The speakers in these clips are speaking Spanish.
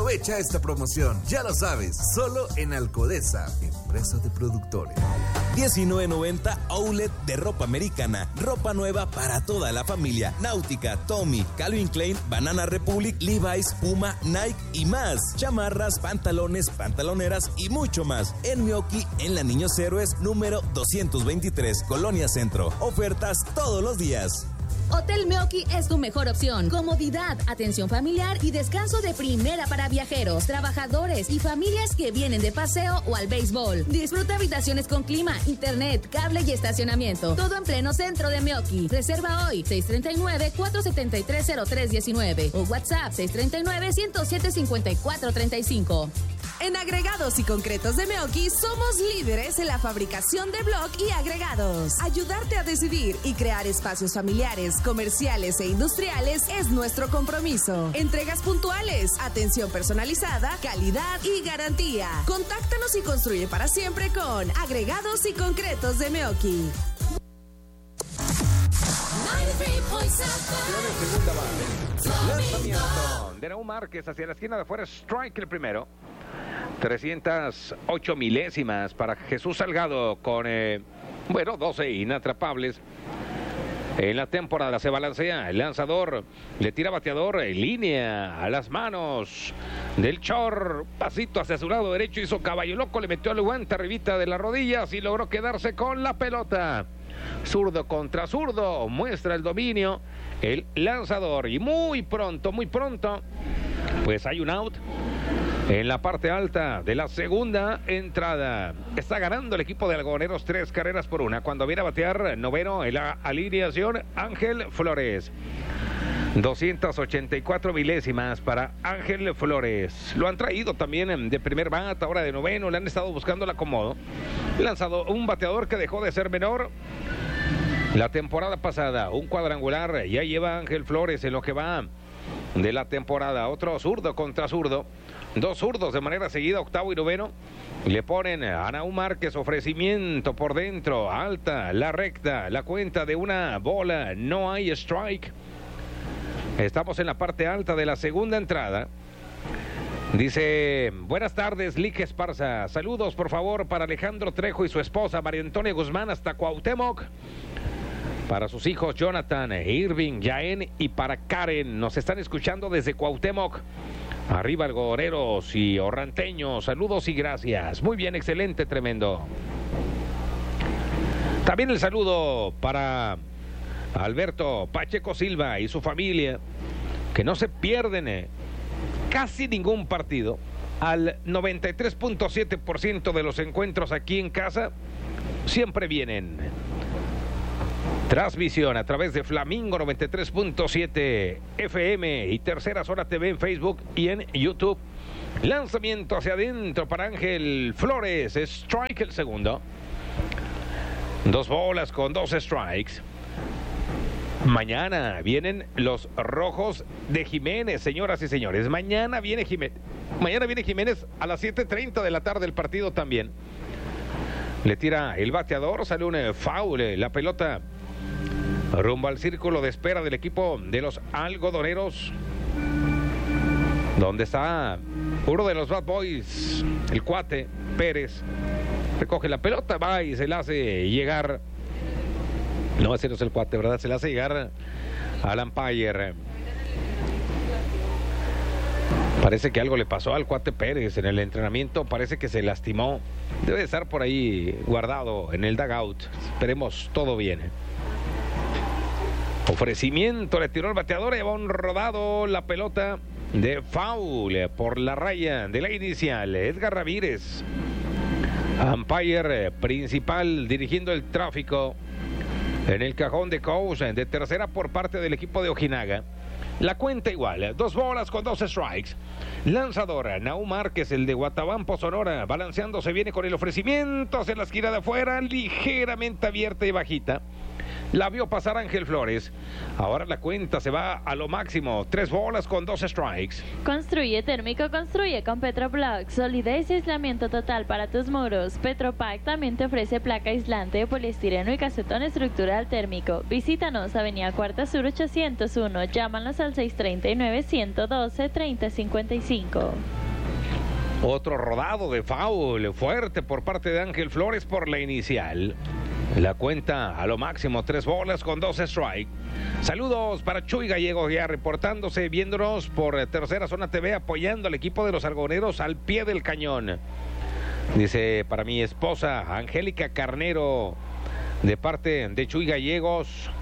Aprovecha esta promoción. Ya lo sabes, solo en Alcodesa, empresa de productores. 19.90 Outlet de ropa americana. Ropa nueva para toda la familia. Náutica, Tommy, Calvin Klein, Banana Republic, Levi's, Puma, Nike y más. Chamarras, pantalones, pantaloneras y mucho más. En Mioki, en la Niños Héroes, número 223, Colonia Centro. Ofertas todos los días. Hotel Mioki es tu mejor opción. Comodidad, atención familiar y descanso de primera para viajeros, trabajadores y familias que vienen de paseo o al béisbol. Disfruta habitaciones con clima, internet, cable y estacionamiento. Todo en pleno centro de Mioki. Reserva hoy 639-473-0319 o WhatsApp 639-107-5435. En Agregados y Concretos de Mioki somos líderes en la fabricación de bloc y agregados. Ayudarte a decidir y crear espacios familiares, comerciales e industriales es nuestro compromiso. Entregas puntuales, atención personalizada, calidad y garantía. Contáctanos y construye para siempre con Agregados y Concretos de Mioki. Segunda base. Lanzamiento de Naum Márquez hacia la esquina de afuera. Strike el primero. 308 milésimas para Jesús Salgado con, 12 inatrapables. En la temporada se balancea el lanzador, le tira bateador en línea a las manos del Chor, pasito hacia su lado derecho, hizo caballo loco, le metió el guante arribita de las rodillas y logró quedarse con la pelota. Zurdo contra zurdo, muestra el dominio el lanzador y muy pronto, pues hay un out. En la parte alta de la segunda entrada está ganando el equipo de Algodoneros 3 carreras por 1. Cuando viene a batear noveno en la alineación, Ángel Flores. 284 milésimas para Ángel Flores. Lo han traído también de primer bate, ahora de noveno. Le han estado buscando el acomodo. Lanzado un bateador que dejó de ser menor la temporada pasada. Un cuadrangular. Ya lleva Ángel Flores en lo que va de la temporada. Otro zurdo contra zurdo. Dos zurdos de manera seguida, octavo y noveno. Le ponen a Naum Márquez, ofrecimiento por dentro, alta, la recta, la cuenta de una bola, no hay strike. Estamos en la parte alta de la segunda entrada. Dice, buenas tardes, Lick Esparza. Saludos, por favor, para Alejandro Trejo y su esposa, María Antonia Guzmán, hasta Cuauhtémoc. Para sus hijos, Jonathan, Irving, Jaén y para Karen. Nos están escuchando desde Cuauhtémoc. Arriba algodoneros y orranteños, saludos y gracias. Muy bien, excelente, tremendo. También el saludo para Alberto Pacheco Silva y su familia, que no se pierden casi ningún partido. Al 93.7% de los encuentros aquí en casa siempre vienen. Transmisión a través de Flamingo 93.7 FM y Tercera Zona TV en Facebook y en YouTube. Lanzamiento hacia adentro para Ángel Flores. Strike el segundo. 2 bolas con 2 strikes. Mañana vienen los Rojos de Jiménez, señoras y señores. Mañana viene Jiménez a las 7:30 de la tarde el partido también. Le tira el bateador, sale un foul, la pelota rumbo al círculo de espera del equipo de los algodoneros, donde está uno de los Bad Boys, el cuate Pérez. Recoge la pelota, va y se la hace llegar. No, ese no es el cuate, ¿verdad? Se la hace llegar al umpire. Parece que algo le pasó al cuate Pérez en el entrenamiento. Parece que se lastimó. Debe estar por ahí guardado en el dugout. Esperemos todo bien. Ofrecimiento, le tiró el bateador, lleva un rodado la pelota de foul por la raya de la inicial. Edgar Ramírez, umpire principal, dirigiendo el tráfico en el cajón de coach de tercera por parte del equipo de Ojinaga. La cuenta igual, 2 bolas con 2 strikes. Lanzador, Naum Márquez, el de Guatabampo, Sonora, balanceándose, viene con el ofrecimiento hacia la esquina de afuera, ligeramente abierta y bajita. La vio pasar Ángel Flores. Ahora la cuenta se va a lo máximo. 3 bolas con 2 strikes. Construye térmico, construye con Petroblock. Solidez y aislamiento total para tus muros. Petropac también te ofrece placa aislante de poliestireno y casetón estructural térmico. Visítanos, Avenida Cuarta Sur 801. Llámanos al 639-112-3055. Otro rodado de foul fuerte por parte de Ángel Flores por la inicial. La cuenta a lo máximo, 3 bolas con 2 strike. Saludos para Chuy Gallegos, ya reportándose, viéndonos por Tercera Zona TV, apoyando al equipo de los algodoneros al pie del cañón. Dice, para mi esposa Angélica Carnero, de parte de Chuy Gallegos,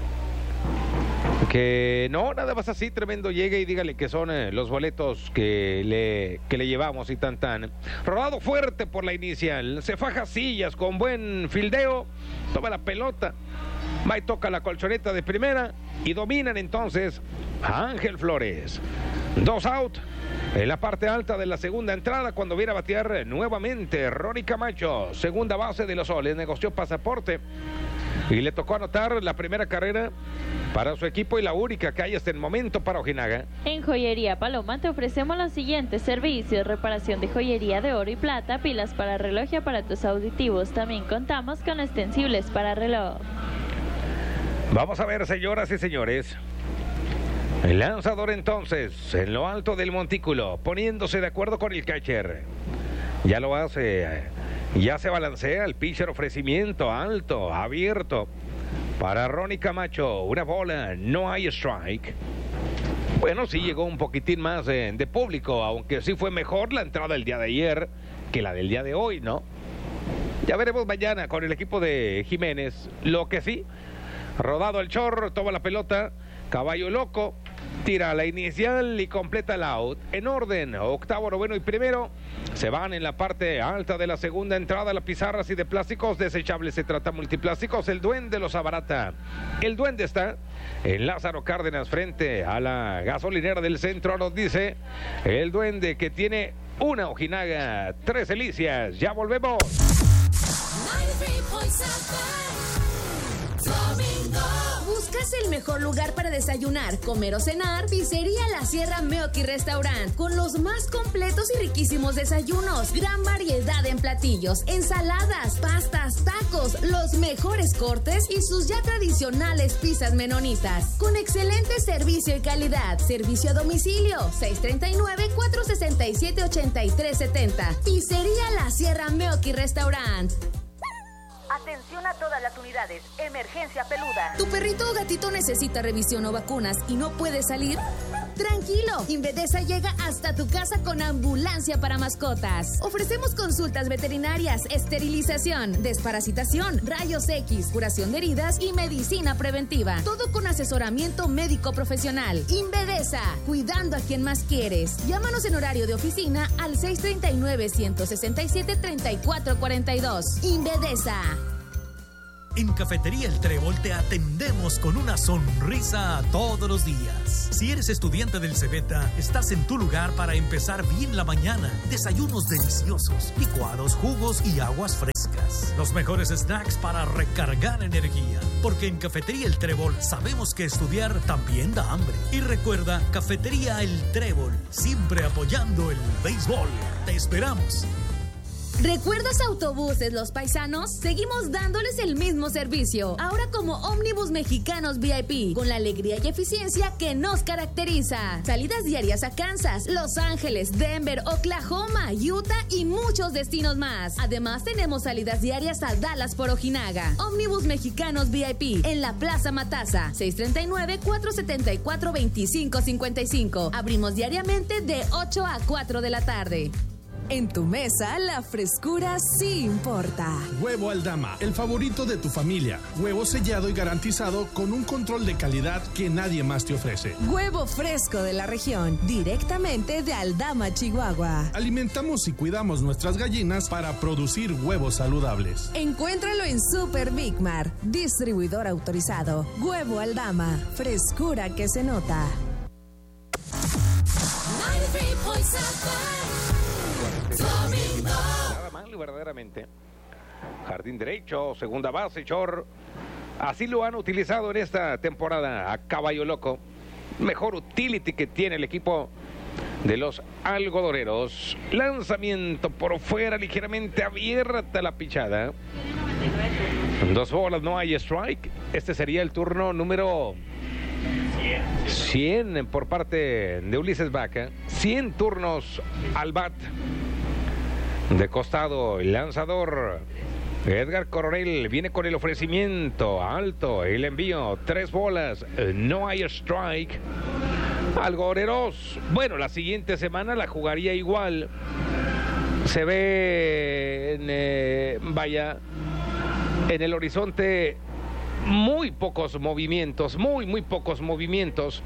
que no, nada más así, tremendo, llegue y dígale que son los boletos que le llevamos y tan. Rodado fuerte por la inicial, se faja Sillas con buen fildeo, toma la pelota, va y toca la colchoneta de primera y dominan entonces a Ángel Flores. 2 out en la parte alta de la segunda entrada cuando viene a batear nuevamente Ronnie Camacho, segunda base de los Soles, negoció pasaporte y le tocó anotar la primera carrera para su equipo y la única que hay hasta el momento para Ojinaga. En Joyería Paloma te ofrecemos los siguientes servicios: reparación de joyería de oro y plata, pilas para reloj y aparatos auditivos. También contamos con extensibles para reloj. Vamos a ver, señoras y señores. El lanzador entonces en lo alto del montículo, poniéndose de acuerdo con el catcher. Ya lo hace, ya se balancea el pitcher, ofrecimiento alto, abierto para Ronnie Camacho. Una bola, no hay strike. Bueno, sí llegó un poquitín más de público, aunque sí fue mejor la entrada del día de ayer que la del día de hoy, ¿no? Ya veremos mañana con el equipo de Jiménez. Lo que sí, rodado el chorro, toma la pelota, Caballo Loco, tira la inicial y completa el out. En orden, octavo, noveno y primero se van en la parte alta de la segunda entrada. Las pizarras y de plásticos desechables, se trata multiplásticos. El Duende los abarata. El Duende está en Lázaro Cárdenas frente a la gasolinera del centro. Nos dice el Duende que tiene una Ojinaga, 3 delicias. Ya volvemos. ¿Buscas el mejor lugar para desayunar, comer o cenar? Pizzería La Sierra Meoqui Restaurant, con los más completos y riquísimos desayunos, gran variedad en platillos, ensaladas, pastas, tacos, los mejores cortes y sus ya tradicionales pizzas menonitas, con excelente servicio y calidad. Servicio a domicilio, 639-467-8370. Pizzería La Sierra Meoqui Restaurant. Atención a todas las unidades. Emergencia peluda. ¿Tu perrito o gatito necesita revisión o vacunas y no puede salir? Tranquilo, Invedesa llega hasta tu casa con ambulancia para mascotas. Ofrecemos consultas veterinarias, esterilización, desparasitación, rayos X, curación de heridas y medicina preventiva. Todo con asesoramiento médico profesional. Invedesa, cuidando a quien más quieres. Llámanos en horario de oficina al 639-167-3442. Invedesa. En Cafetería El Trébol te atendemos con una sonrisa todos los días. Si eres estudiante del Cebeta, estás en tu lugar para empezar bien la mañana. Desayunos deliciosos, licuados, jugos y aguas frescas. Los mejores snacks para recargar energía. Porque en Cafetería El Trébol sabemos que estudiar también da hambre. Y recuerda, Cafetería El Trébol, siempre apoyando el béisbol. Te esperamos. ¿Recuerdas Autobuses Los Paisanos? Seguimos dándoles el mismo servicio, ahora como ómnibus mexicanos VIP, con la alegría y eficiencia que nos caracteriza. Salidas diarias a Kansas, Los Ángeles, Denver, Oklahoma, Utah y muchos destinos más. Además tenemos salidas diarias a Dallas por Ojinaga. Ómnibus mexicanos VIP en la Plaza Mataza, 639-474-2555. Abrimos diariamente de 8 a 4 de la tarde. En tu mesa, la frescura sí importa. Huevo Aldama, el favorito de tu familia. Huevo sellado y garantizado con un control de calidad que nadie más te ofrece. Huevo fresco de la región, directamente de Aldama, Chihuahua. Alimentamos y cuidamos nuestras gallinas para producir huevos saludables. Encuéntralo en Super Big Mar, distribuidor autorizado. Huevo Aldama, frescura que se nota. Nada mal, verdaderamente. Jardín derecho, segunda base, Chor. Así lo han utilizado en esta temporada a Caballo Loco. Mejor utility que tiene el equipo de los algodoneros. Lanzamiento por fuera, ligeramente abierta la pichada. 2 bolas, no hay strike. Este sería el turno número 100 por parte de Ulises Vaca. 100 turnos al bat De costado, el lanzador Edgar Coronel viene con el ofrecimiento alto, el envío, 3 bolas, no hay strike. Algoreros, bueno, la siguiente semana la jugaría igual. Se ve en el horizonte muy pocos movimientos, muy pocos movimientos.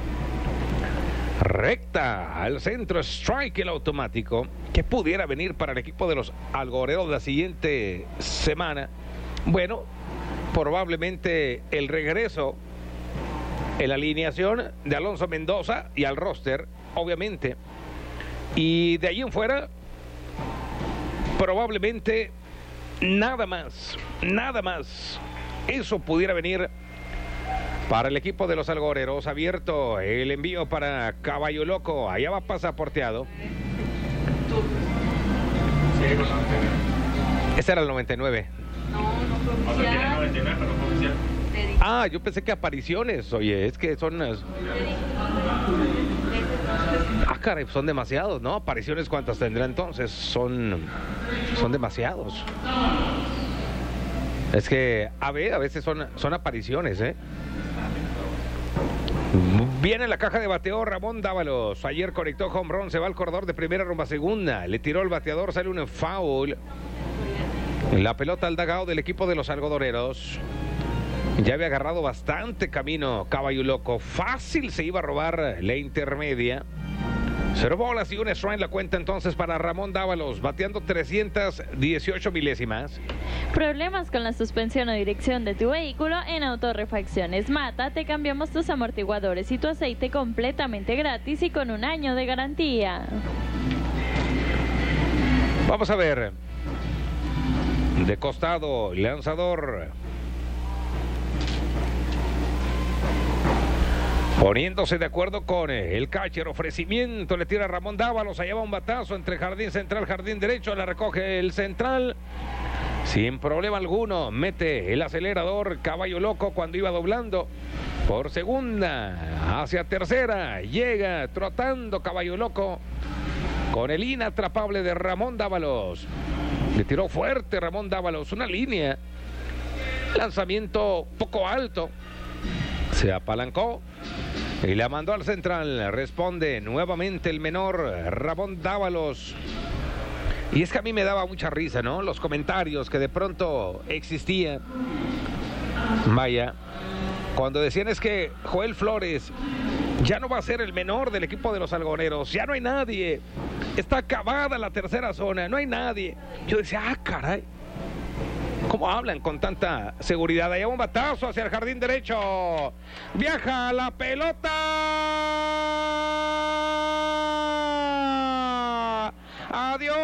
Recta al centro, strike el automático. ¿Qué pudiera venir para el equipo de los algoreros la siguiente semana? Bueno, probablemente el regreso en la alineación de Alonso Mendoza y al roster, obviamente. Y de ahí en fuera, probablemente nada más. Eso pudiera venir para el equipo de los algoreros. Abierto el envío para Caballo Loco. Allá va pasaporteado. Ese era el 99. No fue oficial. 99, pero fue oficial. Ah, yo pensé que apariciones. Oye, es que son... caray, son demasiados, ¿no? Apariciones, ¿cuántas tendrá entonces? Son demasiados. Es que a veces son apariciones, ¿eh? Viene la caja de bateo Ramón Dávalos. Ayer conectó home run, se va al corredor de primera rumbo a segunda. Le tiró el bateador, sale un foul. La pelota al dugout del equipo de los algodoneros. Ya había agarrado bastante camino Caballo Loco. Fácil se iba a robar la intermedia. 0 bolas y un strike la cuenta entonces para Ramón Dávalos, bateando 318 milésimas. ¿Problemas con la suspensión o dirección de tu vehículo? En Autorrefacciones Mata te cambiamos tus amortiguadores y tu aceite completamente gratis y con 1 año de garantía. Vamos a ver. De costado, lanzador. Poniéndose de acuerdo con el catcher, ofrecimiento, le tira Ramón Dávalos, allá va un batazo entre jardín central, jardín derecho, la recoge el central, sin problema alguno, mete el acelerador Caballo Loco cuando iba doblando por segunda, hacia tercera, llega trotando Caballo Loco con el inatrapable de Ramón Dávalos, le tiró fuerte Ramón Dávalos, una línea, lanzamiento poco alto, se apalancó y la mandó al central. Responde nuevamente el menor Ramón Dávalos. Y es que a mí me daba mucha risa, ¿no? Los comentarios que de pronto existían. Vaya, cuando decían es que Joel Flores ya no va a ser el menor del equipo de los algoneros, ya no hay nadie, está acabada la tercera zona, no hay nadie. Yo decía, caray, ¿cómo hablan con tanta seguridad? Allá un batazo hacia el jardín derecho. Viaja la pelota. Adiós.